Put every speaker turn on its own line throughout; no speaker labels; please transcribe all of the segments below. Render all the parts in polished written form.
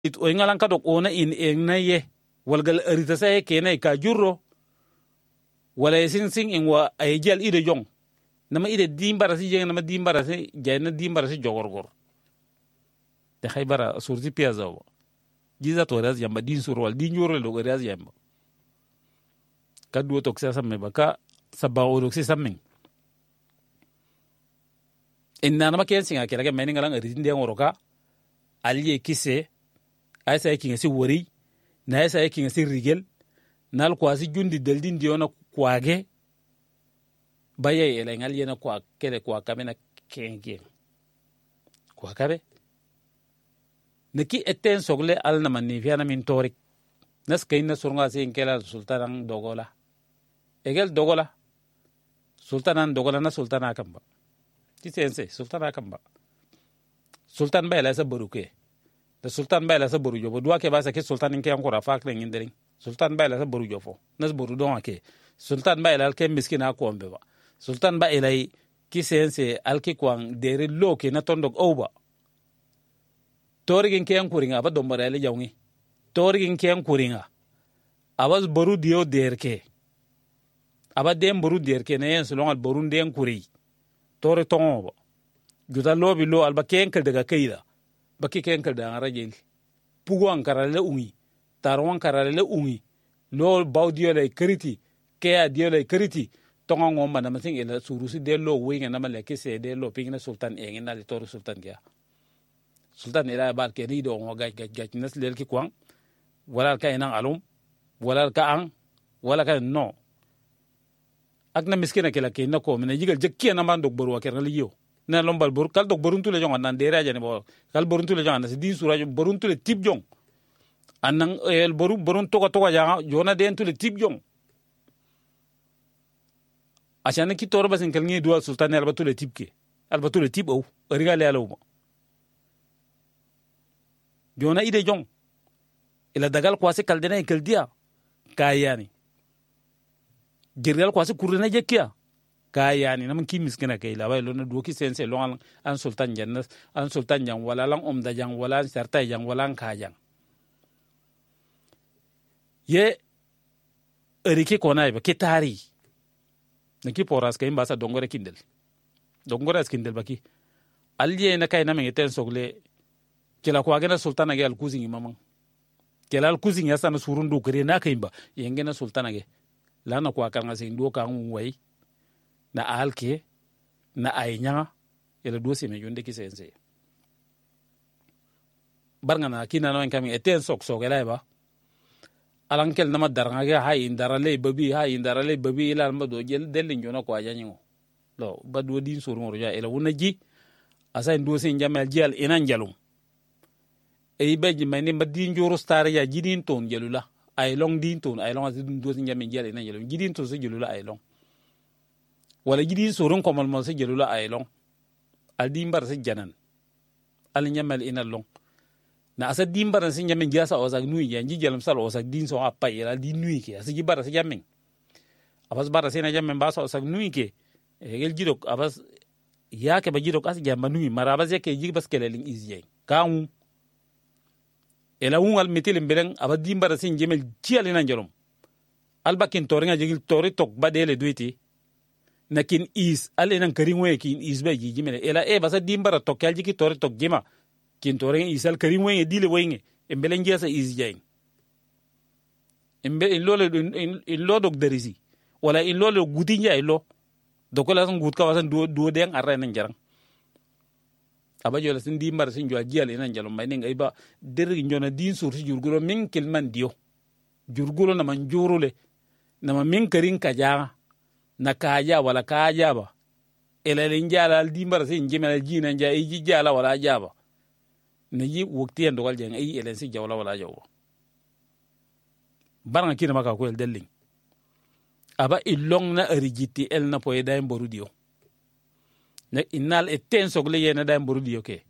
it o ngalan ka dok ona in na ye walgal arita sai kenai ka jurro wala sing in wa ay jal ide jong nama ide dimbara si jeng nama dimbara si jayna dimbara si jogorgor te khaybara surti piazza wa jiza to raz yamba din sur wal din yoro lo raz yamba kadu tok sa samme baka sabba o dok si samme inna nama ken singa kela ke mening ngalang aritin de ngoroka aliye kise ay sa kinga si wori na sa kinga si rigel nal kwasi jundi deldin diona kwage baye ele ngal yena kwa kele kwa kamena kengen kwa kabe neki eten sogle al na manni fiana min torik nas kayna surga sin kela sultanan dogola egel dogola sultanan dogola na sultana kamba kisense sultana kamba sultan bayla sa baruke da sultan bayla sa baru jobo duwa ke ba sa ke sultanin ke ankora fakre ngindering sultan bayla sa baru jofo nas baru don ake sultan bayla al ke miskina ko ombe ba sultan ba ilay kisense alki kwang dere loke na tondok oba torigin ken kuringa ba dombara le jawngi torigin ken kuringa abas boru dio derke aba dem boru derke ne en selon al borun den kuri tore tongo juta lobi lo alba ken kel daga kayda baki ken kel daga rajel pugo ankara le ungi tarwan karale le ungi lo bawdio le kriti ke a dio le kriti tonga ngomba na masin ila surusi de lo winga na maleke se de lo pingna sultan engin na tor sultan ya sultan ila bal ke rido ngo gaj nas lel ki kwang wala ka ina alum wala ka ang wala ka no akna miskina kala ke na ko mena jigal jekke na man dog boru ker liyo na lombal bor kal dog borun tule jong nan dera jani bo kal borun tule jong na se din sura borun tule tip jong anang el borun toka ja jona den tule tip jong ashana ki torba sen kalngi dual sultan albatule tip au rigale alaw jona ide jong ila dagal kwasi kaldena kaldia kayani girgal kwasi kurna jekkia kayani nam ki miskina kay la way lona do ki sense lo an sultan jannas an sultan jang wala lang omda jang wala sarta jang wala ka jang ye erike kona ba kitari naki poras kay mbasa dongore kindel baki alje na kay na mengeten sogle kila ko agena sultana ge al kuzingi mamang kila al kuzingi asana surundu kare na kay ba yengena sultana ge lana ko akanga se ndo ka ngwai na alke na aynya ela dosi me yonde ki sense barngana kina no en kami eten sok ela ba alankel nama daranga ge hay indarale babi ila mado jel delin jona ko ajanyo lo badu din sur ngoro ja ela wunaji asa ndo se jamel jel inan jalum e beji mani madin joro star ya jidin ton jelula ay long din ton ay long asidun do se jamel jel inan jalum jidin ton se jelula ay long wala jidin surun komal mo se jelula ay long al dimbar se janan al nyamel inan long na asa dimbar sin jamin jasa osak nui ya nji jalam sal osak din so apa ila din nui ke asa jibar sa jamin abas bara sina jamin ba so osak nui ke gel jidok abas ya ke ba jidok as jamba nui marabas yake jig bas kelelin izye kamu ela ungal metil mbelen abas dimbar sin jemel jiali nan jalom albakin toringa jigil tori tok badele duiti nakin is alenan karingwe kin is be jimele ela e basa dimbar tok yaljiki tori tok jima kintoren isal karim wenge dile wenge embelen jesa isjain embe in lo dog derisi wala in lo gutinja ilo dokola san gut ka wasan do den arra nan jarang abajo la sin dimbar sin jo ajiyal nan jalom may ngai ba derri njona din sur si jurgulo min kilman dio jurgulo na man jurule na ma min karin kaja na kaja wala kaja ba elalen jala dimbar sin jimel jina ja iji jala wala jaba na yi wukti en dogal jeng ay elen si jawla wala jaw baranga kina maka ko el delling aba ilong na origiti el na poy day borudio na inal eten sogle yena day borudio ke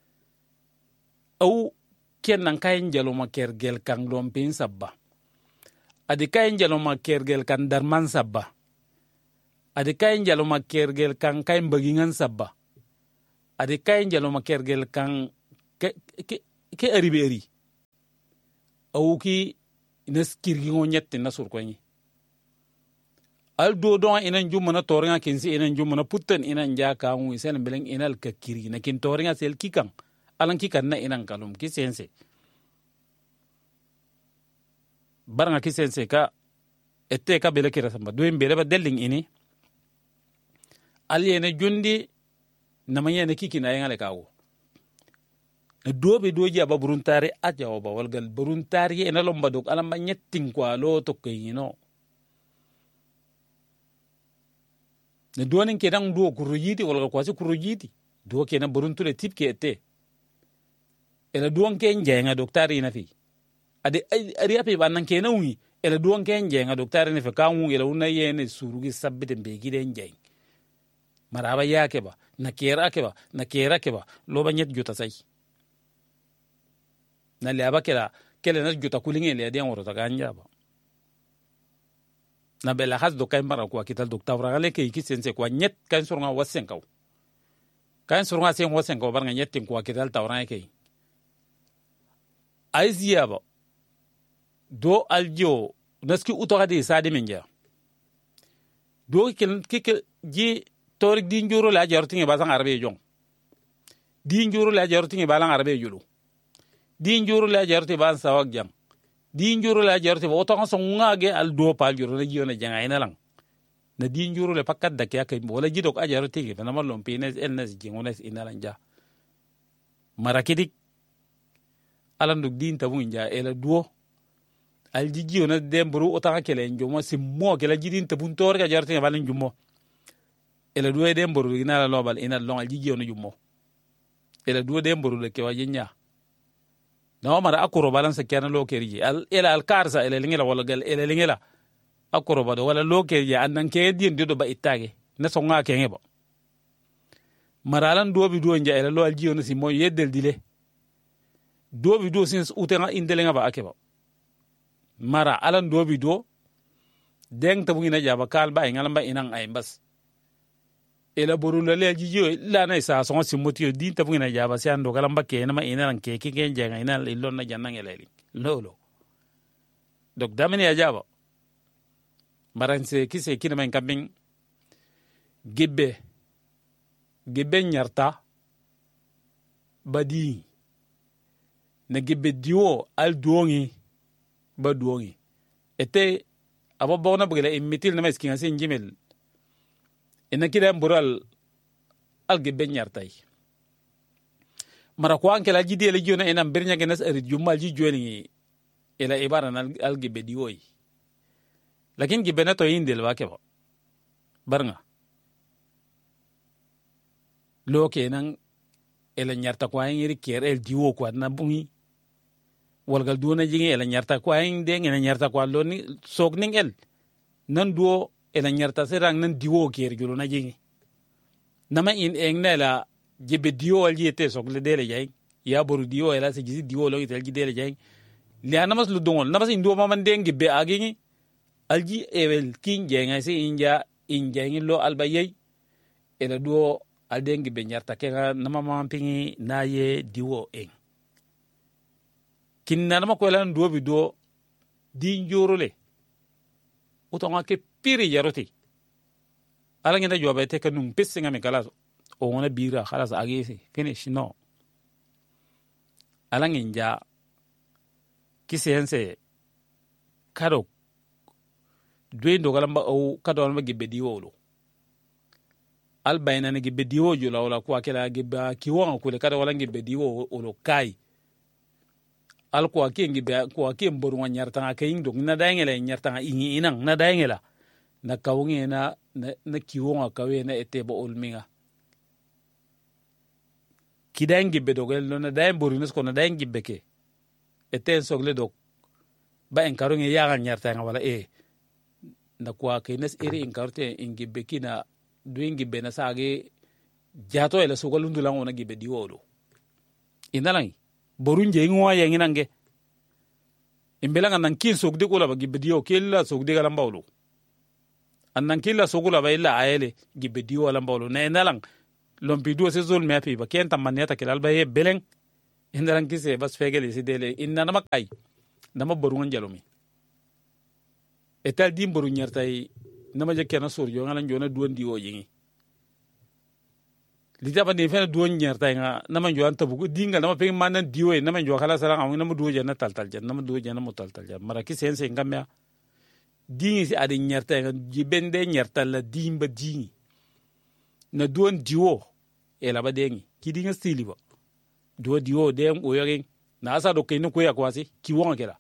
au ken nan kay njalo ma kergel kan lom pin sabba adi kay njalo ma kergel kan darman sabba adi kay njalo ma kergel kan kay mbagingan sabba adi kay njalo ma kergel kan ke arrivé eri awuki inas kirgi ngonyet na surkwani al do don inan jumana toringa kinsi inan jumana putten inan ja kawu sen beleng inal ka kirgi na kin toringa sel kikan alan kikan na inan kalum kisense baranga kisense ka ette ka bele kira samba doim bele ba delling ini aliyene jundi namayene kikina yengale kawo dobe doji aba buruntari aja oba walgal buruntari ena lomba dok alamba nyetting kwa lo to kayino ne donin kedan do kurujiti walgal kwasi kurujiti do kenan buruntule tipke ette ela duwan ken jenga doktari na fi ade ari ape banan kenan wi ela duwan ken jenga doktari ne fe kanwu ela una yene surugi sabbite be giden jeng maraba yake ba na kera ke ba lo ba nyet juta sai na leba kele na juta kulinge le adian woro taganya ba na bela has do kay mara ko kital dokta fragale ke kisense ko nyet kan surga wasen kaw kan surga sen wasen kaw bar nga nyet ko kital tawran ke aiziya ba do aljo naski utogade sadi menja do ke ji torik di njuro la jartinge ba sang arbe jong di njuro la jartinge ba lang arbe julu di njuro la jarti ba sawak jang di njuro la jarti ba otonga ngage al do pal juro na jiona janga ina lang na di njuro le pakkat da kya kay wala jidok a jarti ke na malom pines elnes jingones ina lanja marakidik alanduk din tabu nja ela duo al jijiona dembru otanga kele njomo simmo kele jidin tabun tor ga jarti ba lan jummo ela duwe de mboru ina la lobal ina long al jiji onu jummo ela duwe de mboru le ke wajinya na mara akoro balance kana lo kerji al ela al karsa ela lingela wala gal ela lingela akoro bado wala lo kerji andan ke din dido ba itage na songa ke ngebo maralan do bi do nja ela lo al jiji onu si mo yeddel dile do bi do sin utenga indelenga ba akeba mara alan do bi do deng tabu ina jaba kal ba ngalamba inang ay bas ela boru le jijo la na isa so simotio din tabu ina jaba si ando kala mbake na ma ina ran ke jenga ina ilon na jannan eleli lolo dok damini ya jaba maranse kise kina men kambing gibbe nyarta badi na gibbe diwo al duongi ba duongi ete abo bona bugela imitil na meskinga sin jimel ina kida mbural algebe nyartay mara ko anke la jidi le jona ina birnya genas ari jumal ji joni ila ibara na algebe diwoy lakin gibe na to indel wa keba barnga lo kenan ila nyarta ko ayiri ker el diwo ko na bungi walgal duna jingi ila nyarta ko ayin de ina nyarta ko lo ni sogning el nan duo ela nyarta serang nan diwo ker julo na jingi nama in engne la jibe diwo alji ete sogle dele jay ya boru diwo ela se jizi diwo lo itel dele jay li anamas lu dongol namas indo maman dengi be agingi alji ewel king jenga se inja ngi lo albayay ela duwo al dengi be nyarta kenga nama maman pingi naye diwo eng kinna nama ko ela ndo bi do di njorole utonga ke piri yaroti ala ngenda joba te kanum pissinga me kala o wona bira khalas agisi finish no ala nginja kisense kado dwendo galamba o kado alma gibbe diwolo al bayna ne gibbe diwo jula wala ko akela gibba kiwon ko le kado wala gibbe diwo olo kai al ko akengi be ko akem boru nyarta akayin dog na dangela nyarta ingi inang na dangela na kawunge na kiwonga kawe na etebo olminga kidangi be dogel no na daim boru nes ko na dangi beke eten sogle dog ba en karunge yaga nyarta nga wala na kwa kenes eri en karte ingi bekina duingi be na sage jato ele sogolundu la ngona gibe diwodo inalangi borunje ngwa yengi nange imbelanga nan kin sogde ko la gibe diwo kella sogde galam bawlo annan killa sogula ba illa ayele gibe diwo la bawlo na inalang lompido se zol mepi ba ken tamaniata kelal ba ye beleng indalan kise bas fegele si dele inna na makai nama borungan jalumi etal dim boru nyartay nama jekke na sur jo ngala jona duon diwo jingi li taba ni fena duon nyartay nga nama jo anta bugu dinga nama pe manan diwo nama jo khala sara ngaw nama duwo jana tal jan nama duwo jana mo tal jan mara ki sense ngamya dingi si adi nyartay nga jibende nyartal la dimba dingi na duon diwo ela ba dengi ki dinga stili ba duwo diwo dem o yogen na asa do kayno ko yakwasi ki wonga kela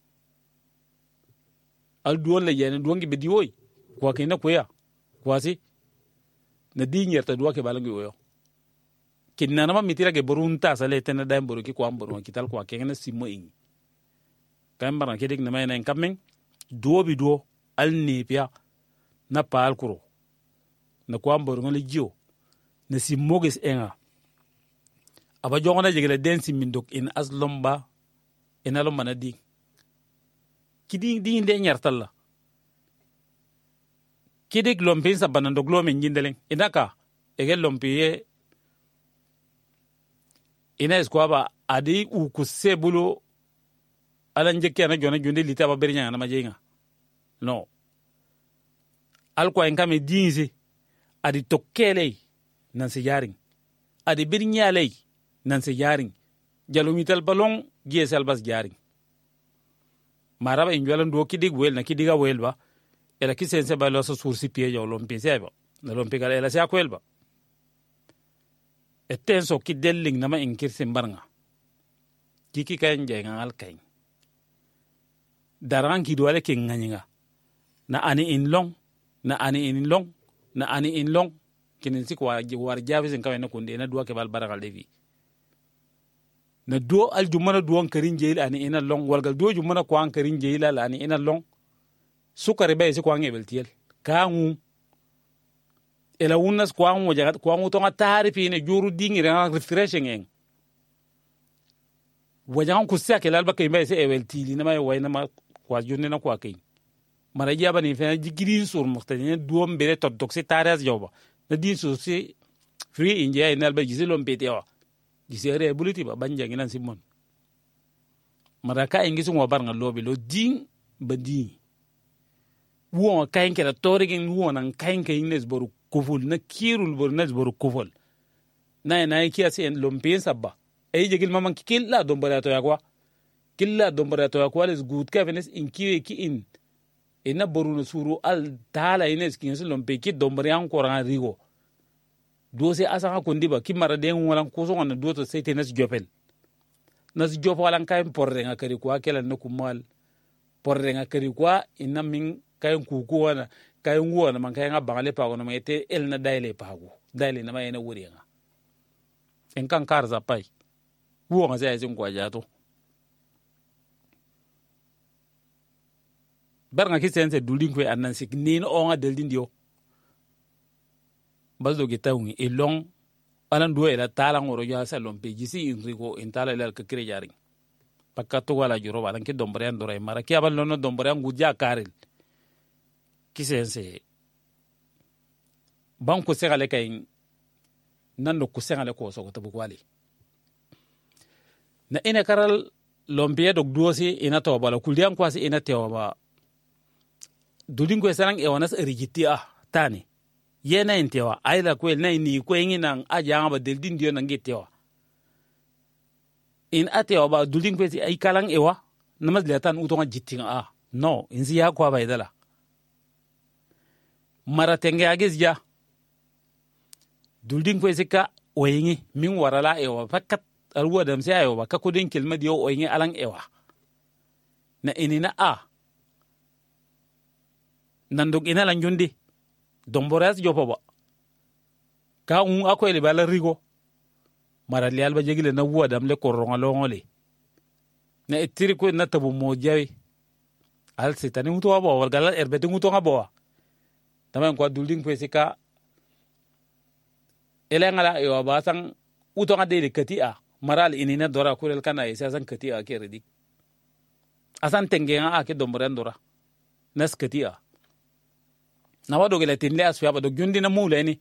al duon la yene duon gi be diwoy kwa kayna ko ya kwasi na di nyerta duwa ke balangi oyo kinna nama mitira ke borunta sale tena dam boru ki kwa boru ki tal kwa kengena simo ing kambara ke dik na mayna kamen duo bi duo al ni pia na pal kuro na kwa boru ngali jio na simo ges enga aba jongona jegele densi mindok in aslomba ina lomba na di kidi di inde nyartalla kidi lompe sa banando glome njindelen inaka egel lompe ina eskwaba adi u kusebulo ala njeke na jona jonde lita ba bernya na majenga no alko en kame dinzi adi tokkele nan se yaring adi bernya lay nan se yaring jalumital balong gsl bas yaring maraba injolan do kidig wel na kidiga wel ba ela kisense ba lo so sursi pie yo lompe seba na lompe gala ela sa kwel ba etenso ki delling nama inkirse mbarnga kiki kayen jenga al kayen daran ki duwale ke nganyinga na ani in long na ani in long na ani in long kinin sik war jabi sen kawen ko na duwa ke bal baragal devi na do al jumana duwan karin jeyil ani ina long walgal do jumana ko an karin jeyil ani ina long sukare bay se ko an ebel tiel kangu ela wunnas ko an wajagat ko an to ngata fi ne juru dingi ran refreshing en wajan ku sa ke lalba kay bay se ebel tili na may wayna ma ko junne na ko kay mara jaba ni fe jigirin sur muxtani do mbere to doxi taras joba na din sur si free india inal ba jizilom petewa jisere buliti ba banja nginan simon maraka ingisi ngo bar ngal lobi lo ding badi wo kain kera torigin wo nan kain kain nes boru kuful na kirul boru nes boru kuful na kiasi en lompien sabba ay jegil mamman killa don barato yakwa killa don barato yakwa les good kavenes in kiwe ki in ina boru no suru al tala ines kinsi lompe ki don barian koran rigo dose asanga kondiba kimara den walan ko so na doto sete nas jopel nas jopo walan kay porre nga kari kwa kala na kumal porre nga kari kwa ina min kay kuku wana kay ngwana man kay nga bangale pa kono mete el na daile pago daile na mayena wuri nga en kan karza pai wo nga sai sin kwa jato bar nga kisense duldin ko annan sik nin o nga deldin dio baldo gitawngi e long alan do ela tala ngoro ya salon pe jisi inrigo intala ela ka kire jari pakato wala juro wala ke dombre andore mara ki abal no dombre ngu ja karil kisense banko segale kay nan do ko segale ko so ko tabu wali na ina karal lombe dog dosi ina to bala kuldiam kwasi ina tewa dudingo sarang e wonas rigiti tani yena intewa aila kwel na ni kwengi nang ajanga ba deldin dio nang getewa in atewa ba dudin kwesi ay kalang ewa namas letan utonga jittinga no inzi ya kwa ba idala maratenge agizja dudin kwesi ka oyengi min warala ewa fakat alwa dam sai ewa ka kudin kilma dio oyengi alang ewa na inina nanduk ina lanjundi domboras jopo ba ka akoy le bala rigo mara le alba jegile na wuwa dam le koronga longole na etiri ko na tabu mo jawi al sitani muto aba wal gala erbeti muto ngabo tamen ko dulding pesika elengala e wa sang uto ngade kati maral inina dora kurel kana isa san kati ke redi asan tengenga ke domboran dora nas kati na wado gele tin le asfiya ba do gundi na mule ni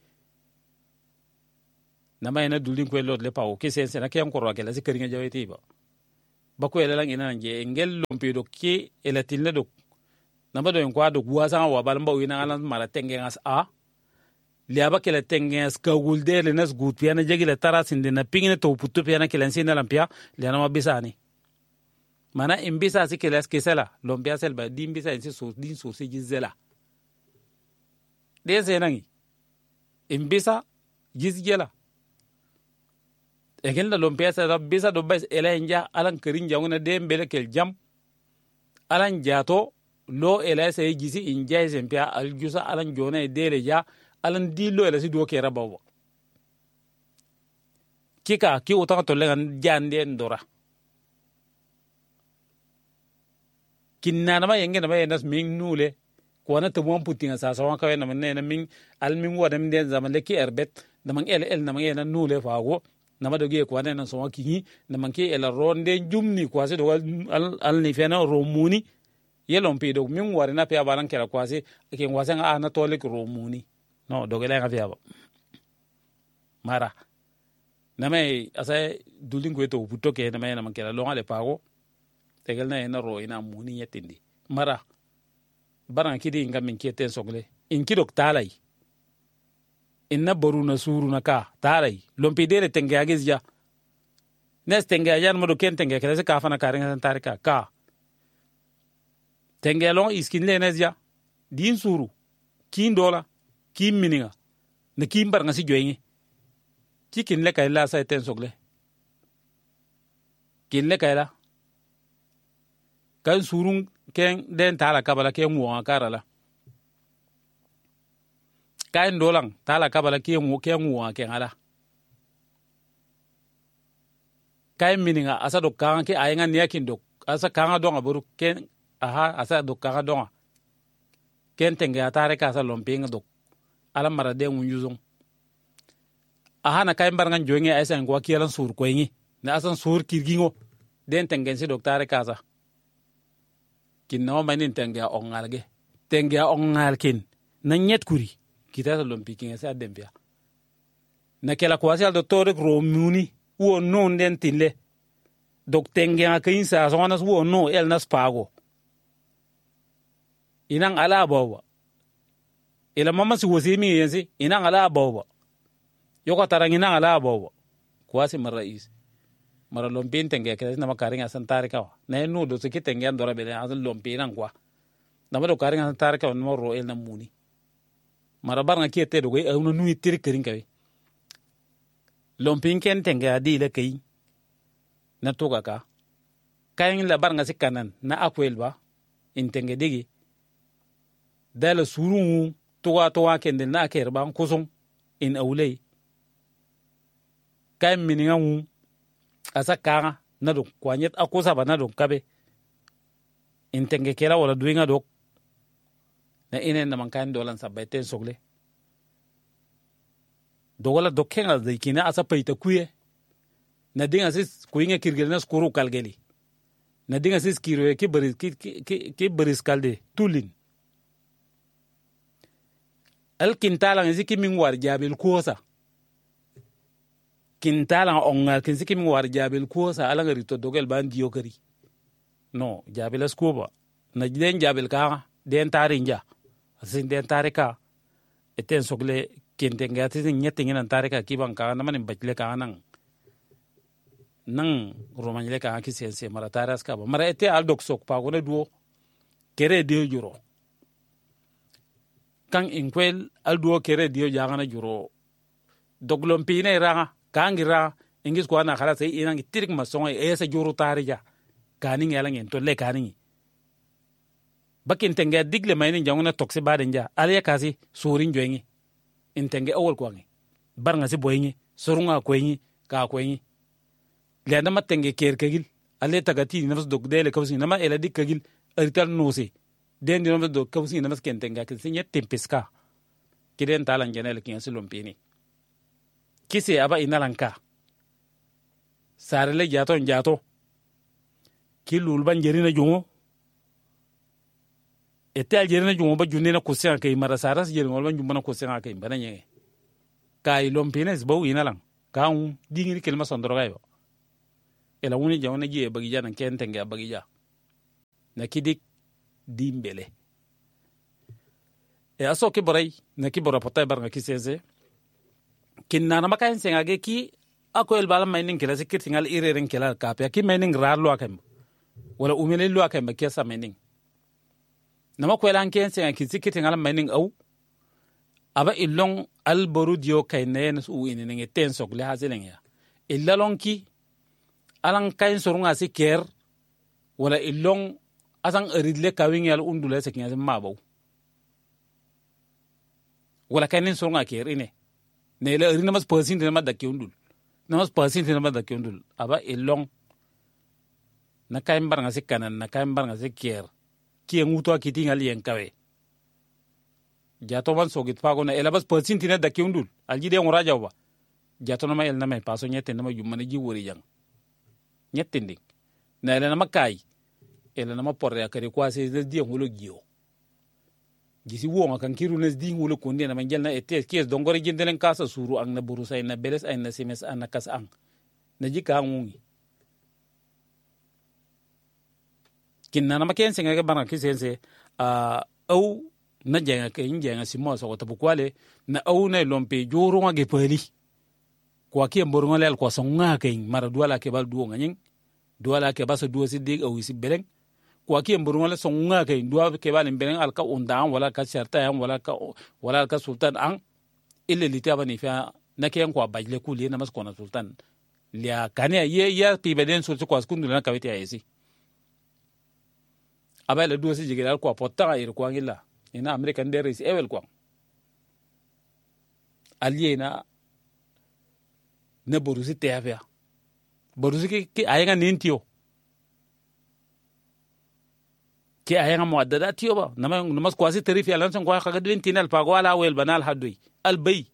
na may na duldin ko lot le pawo ke sense na ke am ko ro gele sikari nga jaweti ba bako elelang ina nje engel lompi do ki elatilne do namba do kwa do guasa wa balamba wina alan mara tengengas a liaba kele tengengas ka gulde le nas gut piana jegile tarasin de na pingine to putu piana kelen sina lampia liana mabisani mana imbisa si keles kesela lompia selba dimbisa insi so din so si gizela de zenangi imbisa gizgela egen la lompia sa bisa do bas elenja alan kerin janguna de mbele kel jam alan jato lo ela sai gisi injay sempia aljusa alan jona dele ja alan dillo ela si do kera bawo kika ki utang to lengan jande ndora kinna ma yenge na ma nas ming nule ko na to mon putinga sa sawan ka na ne na ming al ming wadam den zaman le ki erbet na mang el na mang na nule fago na ma doge ko na so ki na mang ki el ronde jumni ko se do al ni fena romuni yelon pe do ming wari na pe abaran kera ko se ke ngwasa nga na tolik romuni no doge la nga fi aba mara na mai asa dulin ko to puto ke na mai na mang kera lo ngale pago tegel na ena ro ina muni yetindi mara baran kidi ngam min keten sogle in kidok talai inna boruna suru na ka talai lompi dere tenge agizja nes tenge ajan mo do ken tenge kele ka fana karinga tarika ka tenge long iskin le nesja din suru kin dola kin mininga ne kin bar ngasi joyingi kikin le kay la sa ten sogle kin le kay la kan surun ken den tala kabala ken wo karala kan dolang tala kabala ken wo ken ala kan mininga asa do kan ke ayenga ne yakin do asa kan do ngaburu ken aha asa do kan do ken tenge atare ka sa lomping do ala mara de unjuzon aha na kan barngan jonge asa ngwa kialan sur ko yin na asan sur kirgingo den tenge si doktare ka sa kinno manin tengya ongalge tengya ongalkin na nyet kuri kita lompi kinga sa dembia na kela kwasi al doctor romuni wo non den tinle dok tengya kain sa sonas wo no el nas pago inang ala bawa ila mama si wasimi yensi inang ala bawa yoko tarang inang ala bawa kwasi marais mara lompin tenge kele na makaringa santare ka na no do se kitenge andora bele azal lompin an kwa na do karinga santare ka no ro el na muni mara barnga kiete do go no nui tir kerin kawe lompin ken tenge adi le kai na to ka kayin la barnga sikanan na akwelba in tenge digi dala surun towa ken den na kerba kusum in awlei kayin mininga asa kanga na do kwanyet akusa ba na do kabe intenge kera wala duinga do na inen na mankan dolan sabaiten sogle do wala do kenga de kina asa paita kuye na dinga sis kuinga kirgel na skuru kalgeli na dinga sis kiro ki baris kalde tulin al kintala ngi ki min war jabil kosa kintala onga kinsi kimi war jabil ko sa ala ngari to dogel ban diyo kari no jabil askoba na den jabil ka den tarinja asin den tarika eten sogle kinte ngati nyete ngina tarika kiban ka na manin bajle ka nan romanile ka ki sense mara taras ka mara ete al dok sok pa gona duo kere dio juro kan inkwel al duo kere dio jagana juro doglom pine ranga kangira ingis ko ana khala sai inang tirik masonga esa juru tarija kani ngelangen to le kani bakin tenge digle mayni janguna toksi badenja aliya kasi surin joyni intenge awol ko ngi barnga si boyni surunga ko ngi ka ko ngi le ndama tenge kerkegil ale tagati nafs dog dele kawsi nama ela dikagil arital nosi den di nafs dog kawsi namas kentenga kinsinya tempeska kiden talan genel kin silompini kise aba inalanka sarele jato kilul ban jerina jongo etel jerina jongo ba junena kusenga kay mara saras jerina ban jumbana kusenga kay bana nyenge kay lompines baw inalang kaun dingiri kelma sondoro gayo ela wuni jawna ji bagija nan ken tenge bagija na kidik dimbele e aso ki boray na ki bora potay bar nga ki sese kin nana makayen senga ge ki ako el bala mining kila sikit ngal ireren kila kapya ki mining rar lo akam wala umele lo akam ke sa mining nama ko elan ken senga ki sikit ngal mining au aba ilong al borudio kaynen su ini nge tensok le hazeleng ya illalong ki alang kain sorunga siker wala ilong asang eridle kawing yal undule seknya mabaw wala kanin sorunga ker ine ne le erina mas percent na madaki undul na mas percent na madaki undul aba ilong na kain bar nga sikanan na kain bar nga siker ki nguto akiti ngal yen kawe jato man sogit pago na elabas percent na daki undul aljide ngora jawba jato na ma el na may paso nyete na ma jumana ji wori jang nyetindi na ele na makai ele na maporre akari kwa se de die ngulo gio gisi wo nga kan kiru nes di ngulo konde na manjel na etes kes dongore jindelen kasa suru ang na burusay na beles ay na simes an na kasang na jika ngungi kinna na makense nga bana kisense au na jenga ke njenga simo so to bukwale na au na lompe joro nga gepeli kwa ki mboru ngale kwa songa ke mara duala ke bal duo nganying duala ke baso duo si dig au si beleng kwa ki mboru ngale songa ke duwa ke bal beleng alka undan wala ka sharta yam wala ka sultan ang ile litaba ni fa na ke kwa bajle kuli na mas kona sultan lia kania ye ya pibeden so kwa skundu na kaweti ayesi abale duo si jigel kwa potta ir kwa ngila ina american there is evel kwa aliena na borusi teafia borusi ki ayenga nintio ki ayenga muaddada tio ba namas kwasi tarifi alan son kwa kaga dintinal pago ala wel banal hadui albay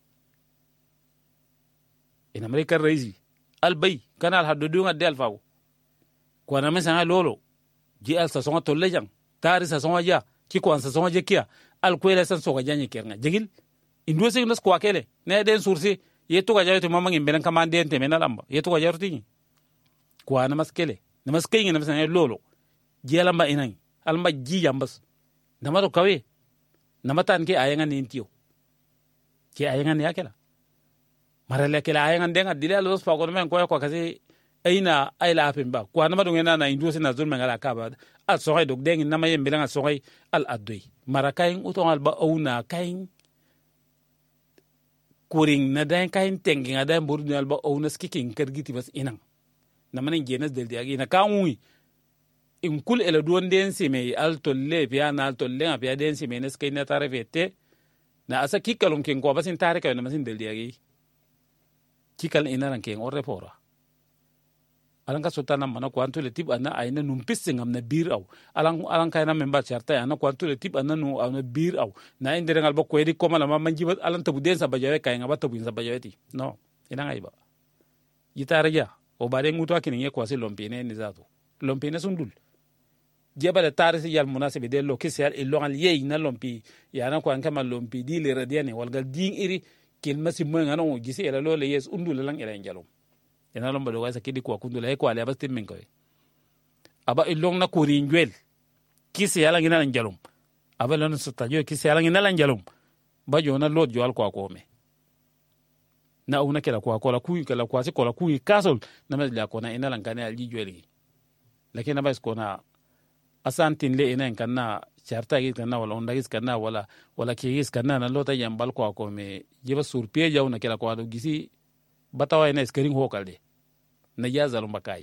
in america reisi albay kanal haddu nga del fago kwa na mesa lolo ji al sa songa tolle jang tari sa songa ja ki kwa sa songa je kia al kwele san soga janye kerna jigil indose nas kwa kele ne den sursi yetu ga jayto mama ngim belen kamande ente menalamba yetu ga jarti kwa na maskele na maskengi na mesa lolo jela mba inang alma ji jambas na mato kawe na matan ke ayenga nintio ke ayenga ne yakela marale ke ayenga denga dilal los fa ko men ko kasi aina ayla afimba kwa na madu ngena na indusi na zulma ngala kaba al sohay dog dengi na mayem belanga sohay al adui marakain uton alba auna kain kuring na dan kain tengi na dan buru alba auna skiking kergiti bas inang na manen genes del diagi na kawi in kul ela duon densi me al tolle pia na al tolle a pia densi me nes kain na tarefete na asa kikalon ken ko basin tareka na masin del diagi kikal inaran ken orre pora alang ka sultana mana kwantu le tip ana aina numpissing am na bir aw alang kayna memba charta ana kwantu le tip ana nu ana bir aw na indere ngal bokko edi koma la manjiba alang tabu den sa bajawe kay ngaba tabu sa bajaweti no ina ngai ba yitaraja o bare nguto akini ye kwasi lompine ni zato lompine sundul jeba de tarisi yal munasibi de lo kisel illo al ye ina lompi ya na kwan kama lompi di le radiane walgal ding iri kilmasi mo ngano gisi ela lo le yes undul lang ela njalom ina lomba do wasa kidi kwa kundula ko ale abasti min ko aba ilong na kuri ngwel kisi yala ngina njalum aba lon sutta jo kisi yala ngina njalum ba jo na lot jo al kwa ko me na una kala kwa ko la kuyi kala kwa si ko la kuyi kasol na me la ko na ina lan kana alji jweli lakini aba ko na asantin le ina kana charta gi kana wala onda gi kana wala ki gi kana na lota yambal kwa ko me jiba surpie jaw na kala kwa do gisi batawa ina skering hokalde na yazal makai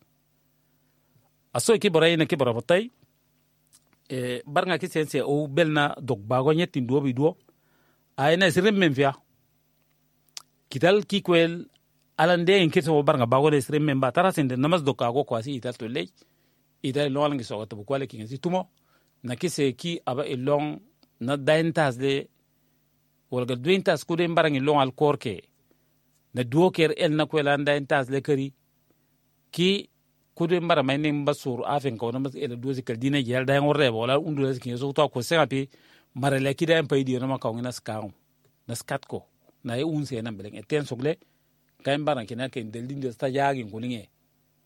aso ki boray na ki borabotay barnga ki sense o belna dog bago nyeti ndo bi do ayna sirem memfia kital ki kwel alande en keso barnga bago de sirem memba tarasende namas dokago kwasi ital to lej ital lo alangi so to kwale ki ngi tumo na ki se ki aba elong na daintas de wolga duintas ku de barangi long al korke na duoker el na kwela nda intas le kari ki kudu mbara may ne mbasur afen ko na mas el dozi kal dina jel da ngorre wala undu le ki so to ko seapi mara le ki da en paydi na ma ka ngina skaum na skat ko na e unse na beleng eten sogle kay mbara ki na ken del dinde sta yagi ngulinge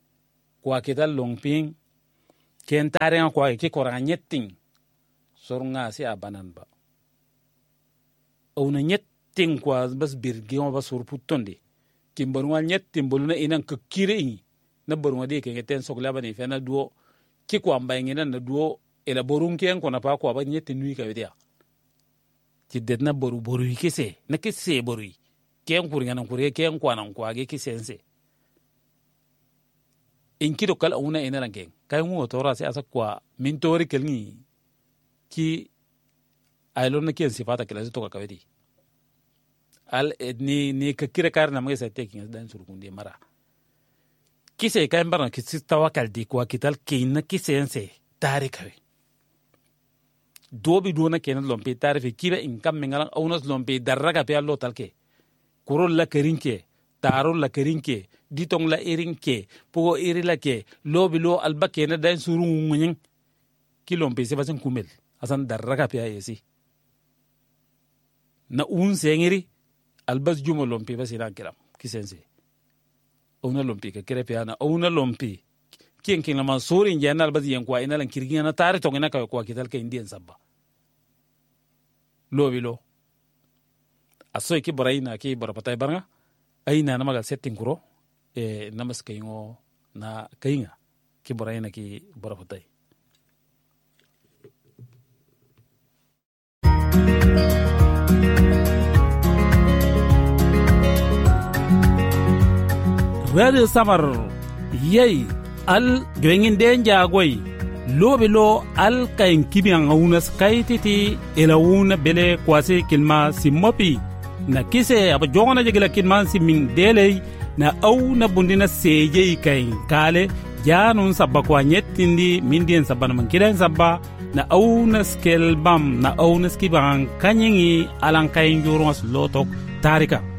kwa kital longping ken tarenga kwa ki koranga nyetting sorunga si abanan ba ona nyetting kwa bas birgi on bas surputonde timborwa nyetting boluna inan kire na borwa de ke ten sokla bani fena duo ki kwa mbayngina na duo ela borun ken ko na pa kwa ba nyetting nui ka wedia ti dedna boru kise na kise boru ken kurnya na kure ken kwa nan kwa ge kisense inkido kala una ina rangen kay mu tora se asa kwa mintori kelni ki aylon na ken sifata kala to ka kawedi al ni ka kire kar na mesa taking dan surkunde mara kise kay mbarna kisi tawakal di kwa kital kin kisense tarikawe dobi dona kenan lompe tarifi kiba in kam mengalan aunas lompe darraga pe allo talke kurol la kerinke tarol la kerinke ditong la irinke pogo iri la ke lobi lo albake na dan suru ngungen kilompe se basen kumel asan darraga pe ayesi na un sengiri albas jumo lompe basina kiram kisense ona lompe ka kire pe ana ona lompe ken la mansuri njana albas yen kwa ina lan kirgina na tare to ngena ka kwa kital ke indien sabba lobi lo asoy ki borayna ki borapatay barnga ayna na magal setting kuro namas kayingo na kayinga ki borayna ki borapatay Radio Samar yey al gwengin denja goy lobe lo al kayin kibiyan aunas kaytiti elawuna bele kwase kilma simopi na kise aba jongona jegela kilman simin delay na au na bundina seje kayin kale janun sabba kwa nyettindi mindien sabba na kidan sabba na au na skel bam na au na skiban kanyingi alan kayin joros lotok tarika